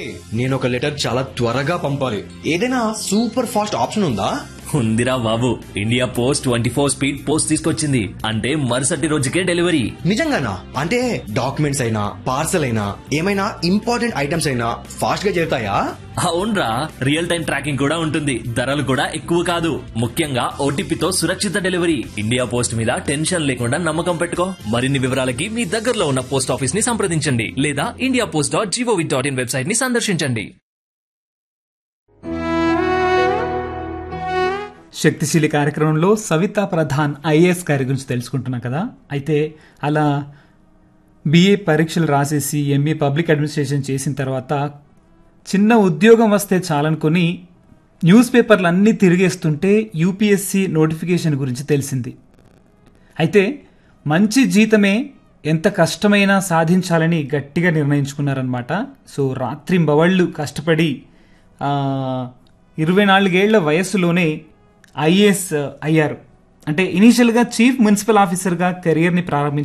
నేను ఒక లెటర్ చాలా త్వరగా పంపాలి. ఏదైనా సూపర్ ఫాస్ట్ ఆప్షన్ ఉందా? ఉందిరా బాబు, ఇండియా పోస్ట్ 24 స్పీడ్ పోస్ట్ తీసుకొచ్చింది. అంటే మరుసటి రోజుకే డెలివరీ. నిజంగానా? అంటే డాక్యుమెంట్స్ అయినా పార్సల్ అయినా ఏమైనా ఇంపార్టెంట్ ఐటమ్స్ అయినా ఫాస్ట్ గా చేరుతాయా? అవునరా, రియల్ టైం ట్రాకింగ్ కూడా ఉంటుంది. ధరలు కూడా ఎక్కువ కాదు. ముఖ్యంగా ఓటీపీతో సురక్షిత డెలివరీ. ఇండియా పోస్ట్ మీద టెన్షన్ లేకుండా నమ్మకం పెట్టుకో. మరిన్ని వివరాలకి మీ దగ్గరలో ఉన్న పోస్ట్ ఆఫీస్ ని సంప్రదించండి లేదా indiapost.gov.in వెబ్సైట్ ని సందర్శించండి. శక్తిశీలి కార్యక్రమంలో సవితా ప్రధాన్ ఐఏఎస్ గారి గురించి తెలుసుకుంటున్నాం కదా. అయితే అలా బిఏ పరీక్షలు రాసేసి ఎంఏ పబ్లిక్ అడ్మినిస్ట్రేషన్ చేసిన తర్వాత చిన్న ఉద్యోగం వస్తే చాలనుకొని న్యూస్ పేపర్లు అన్నీ తిరిగేస్తుంటే యూపీఎస్సీ నోటిఫికేషన్ గురించి తెలిసింది. అయితే మంచి జీతమే ఎంత కష్టమైనా సాధించాలని గట్టిగా నిర్ణయించుకున్నారనమాట. సో రాత్రింబవళ్ళు కష్టపడి 24 ఏళ్ల వయస్సులోనే ఐఏఎస్ అయ్యారు. అంటే ఇనీషియల్గా చీఫ్ మున్సిపల్ ఆఫీసర్గా కెరియర్ని ప్రారంభించారు.